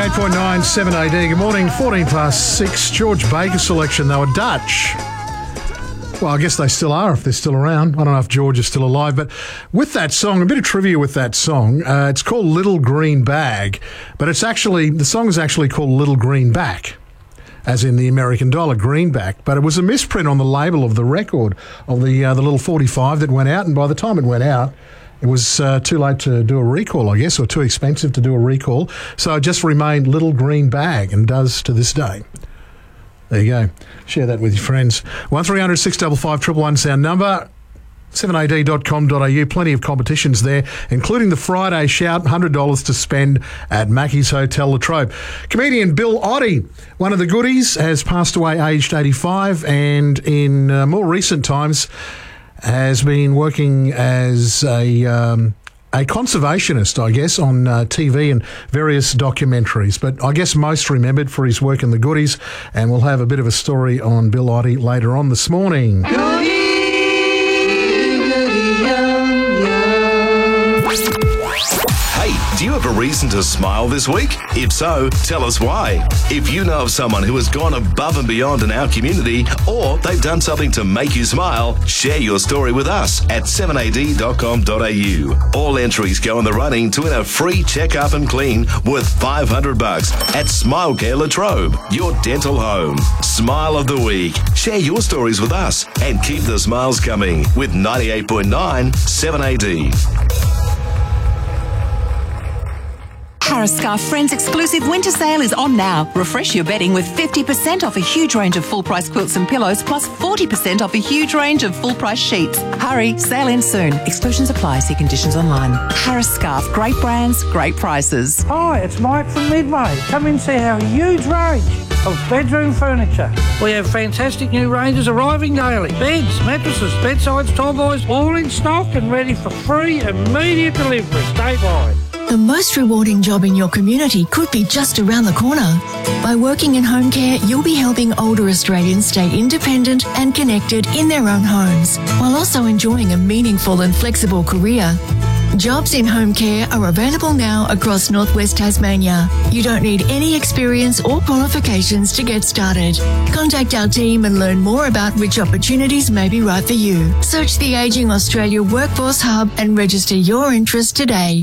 98.9 7 AD. Good morning, 14 past 6. George Baker selection. They were Dutch. Well, I guess they still are if they're still around. I don't know if George is still alive. But with that song, a bit of trivia with that song. It's called Little Green Bag, but the song is actually called Little Green Back, as in the American dollar, greenback. But it was a misprint on the label of the record of the little 45 that went out. And by the time it went out, it was too late to do a recall, I guess, or too expensive to do a recall. So it just remained Little Green Bag and does to this day. There you go. Share that with your friends. 1300 655 111 sound number. 7ad.com.au. Plenty of competitions there, including the Friday Shout, $100 to spend at Mackey's Hotel Latrobe. Comedian Bill Oddie, one of the goodies, has passed away aged 85, and in more recent times has been working as a conservationist, I guess, on TV and various documentaries. But I guess most remembered for his work in the Goodies, and we'll have a bit of a story on Bill Oddie later on this morning. Hey, do you have a reason to smile this week? If so, tell us why. If you know of someone who has gone above and beyond in our community, or they've done something to make you smile, share your story with us at 7ad.com.au. All entries go in the running to win a free check-up and clean worth $500 at Smile Care Latrobe, your dental home. Smile of the week. Share your stories with us and keep the smiles coming with 98.9 7AD. Harris Scarf Friends exclusive winter sale is on now. Refresh your bedding with 50% off a huge range of full-price quilts and pillows, plus 40% off a huge range of full-price sheets. Hurry, sale ends soon. Exclusions apply. See conditions online. Harris Scarf, great brands, great prices. Hi, it's Mike from Midway. Come and see our huge range of bedroom furniture. We have fantastic new ranges arriving daily. Beds, mattresses, bedsides, tallboys, all in stock and ready for free immediate delivery statewide. The most rewarding job in your community could be just around the corner. By working in home care, you'll be helping older Australians stay independent and connected in their own homes, while also enjoying a meaningful and flexible career. Jobs in home care are available now across northwest Tasmania. You don't need any experience or qualifications to get started. Contact our team and learn more about which opportunities may be right for you. Search the Ageing Australia Workforce Hub and register your interest today.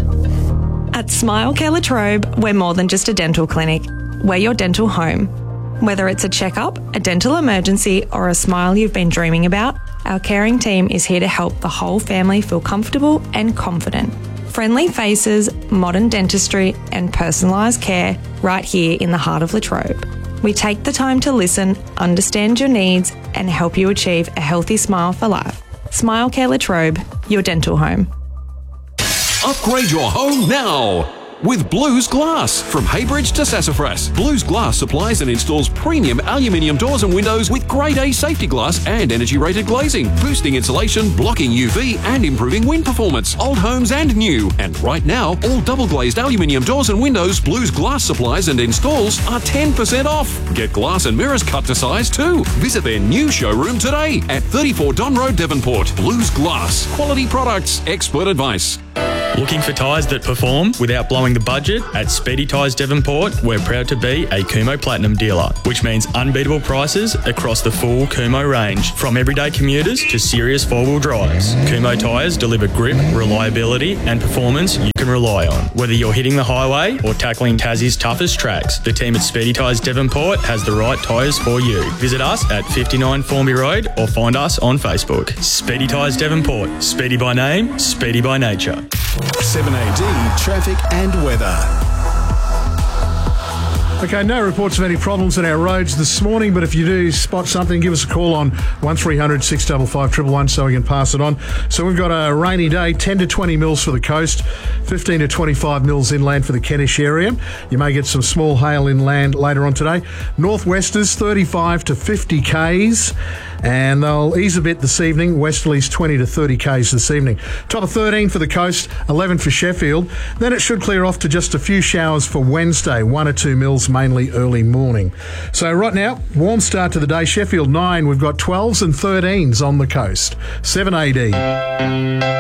At Smile Care Latrobe, we're more than just a dental clinic. We're your dental home. Whether it's a checkup, a dental emergency, or a smile you've been dreaming about, our caring team is here to help the whole family feel comfortable and confident. Friendly faces, modern dentistry, and personalised care right here in the heart of Latrobe. We take the time to listen, understand your needs, and help you achieve a healthy smile for life. Smile Care Latrobe, your dental home. Upgrade your home now with Blues Glass. From Haybridge to Sassafras, Blues Glass supplies and installs premium aluminium doors and windows with grade A safety glass and energy-rated glazing, boosting insulation, blocking UV and improving wind performance, old homes and new. And right now, all double-glazed aluminium doors and windows Blues Glass supplies and installs are 10% off. Get glass and mirrors cut to size too. Visit their new showroom today at 34 Don Road, Devonport. Blues Glass. Quality products, expert advice. Looking for tyres that perform without blowing the budget? At Speedy Tyres Devonport, we're proud to be a Kumho Platinum dealer, which means unbeatable prices across the full Kumho range, from everyday commuters to serious four-wheel drives. Kumho tyres deliver grip, reliability and performance you can rely on. Whether you're hitting the highway or tackling Tassie's toughest tracks, the team at Speedy Tyres Devonport has the right tyres for you. Visit us at 59 Formby Road or find us on Facebook. Speedy Tyres Devonport. Speedy by name, speedy by nature. 7AD traffic and weather. Okay, no reports of any problems on our roads this morning, but if you do spot something, give us a call on 1300 655 111 so we can pass it on. So we've got a rainy day, 10 to 20 mils for the coast, 15 to 25 mils inland for the Kentish area. You may get some small hail inland later on today. Northwesters, 35 to 50 Ks, and they'll ease a bit this evening. Westerlies, 20 to 30 Ks this evening. Top of 13 for the coast, 11 for Sheffield. Then it should clear off to just a few showers for Wednesday, 1 or 2 mils, mainly early morning. So right now, warm start to the day. Sheffield 9, we've got 12s and 13s on the coast. 7 AD.